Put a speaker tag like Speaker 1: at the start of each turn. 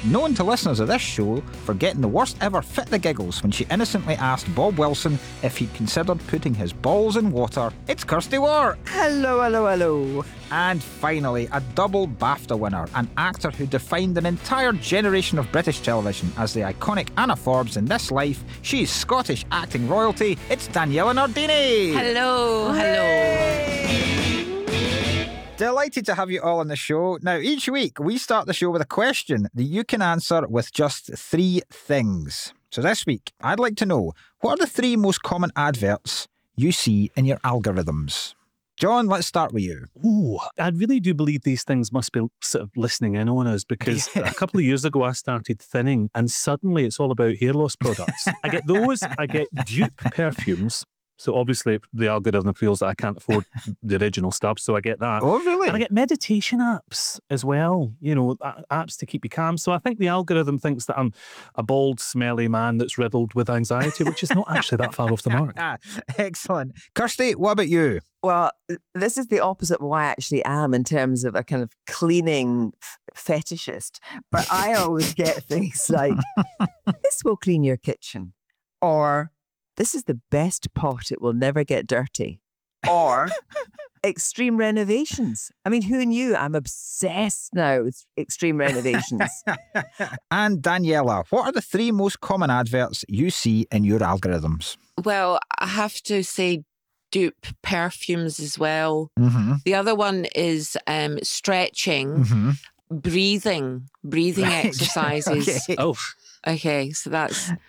Speaker 1: known to listeners of this show for getting the worst ever fit the giggles when she innocently asked Bob Wilson if he'd considered putting his balls in water, it's Kirsty Ward.
Speaker 2: Hello, hello, hello.
Speaker 1: And finally, a double BAFTA winner, an actor who defined an entire generation of British television as the iconic Anna Forbes in This Life. She's Scottish acting royalty. It's Daniela Nardini.
Speaker 3: Hello, hello.
Speaker 1: Delighted to have you all on the show. Now, each week we start the show with a question that you can answer with just 3 things. So this week, I'd like to know, what are the 3 most common adverts you see in your algorithms? John, let's start with you.
Speaker 4: Ooh, I really do believe these things must be sort of listening in on us, because a couple of years ago I started thinning and suddenly it's all about hair loss products. I get those, I get dupe perfumes. So obviously the algorithm feels that I can't afford the original stuff, so I get that.
Speaker 1: Oh, really?
Speaker 4: And I get meditation apps as well, you know, apps to keep you calm. So I think the algorithm thinks that I'm a bald, smelly man that's riddled with anxiety, which is not actually that far off the mark.
Speaker 1: Excellent. Kirsty, what about you?
Speaker 2: Well, this is the opposite of what I actually am in terms of a kind of cleaning fetishist. But I always get things like, this will clean your kitchen. Or, this is the best pot, it will never get dirty. Or, extreme renovations. I mean, who knew? I'm obsessed now with extreme renovations.
Speaker 1: And Daniela, what are the 3 most common adverts you see in your algorithms?
Speaker 3: Well, I have to say dupe perfumes as well.
Speaker 1: Mm-hmm.
Speaker 3: The other one is stretching, breathing
Speaker 1: Right.
Speaker 3: exercises.
Speaker 1: Okay.
Speaker 4: Oh,
Speaker 3: Okay, so that's